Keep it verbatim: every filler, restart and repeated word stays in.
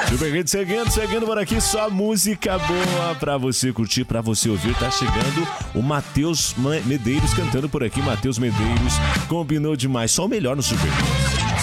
Super Hits seguindo, seguindo por aqui, só música boa pra você curtir, pra você ouvir. Tá chegando o Matheus Medeiros cantando por aqui. Matheus Medeiros combinou demais, só o melhor no Super Hits.